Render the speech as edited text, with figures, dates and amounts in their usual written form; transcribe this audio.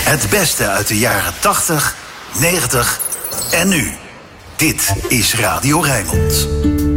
Het beste uit de jaren 80, 90 en nu. Dit is Radio Rijnmond.